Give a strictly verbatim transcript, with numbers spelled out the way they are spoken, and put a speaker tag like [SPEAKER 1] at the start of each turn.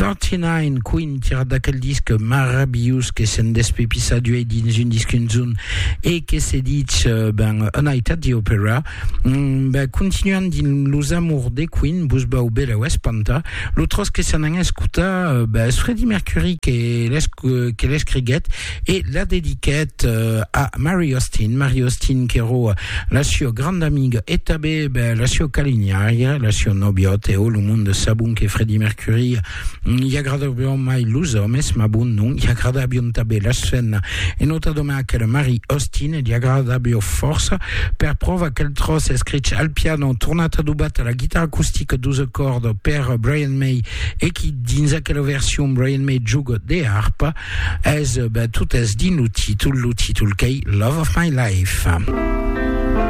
[SPEAKER 1] trentacinque Queen tira d'aquel disque Marabius che s'en despepissa duei dins un disc in zone e che se dit uh, ben A Night at the Opera um, ben continuant din los amour de Queen bus bau bela o espanta l'altros che s'en an escuta uh, ben Freddie Mercury che l'esc che l'escriguet e la dediquet uh, a Mary Austin Mary Austin che ero la sua grande amiga e tabe ben la sua calignaria la sua nobiot e o lo mondo sabun che Freddie Mercury gli aggradabion mai los homes ma bun non gli aggradabion tabe la scena e notadome a che Mary Austin gli aggradabion forza per prova che il tros è scritto al piano tornata dubata la chitarra acustica dodici corda per Brian May e chi dins quella versione Brian May gioca de harpa es ben tutto es di lo titolo lo titolo che Love of My Life.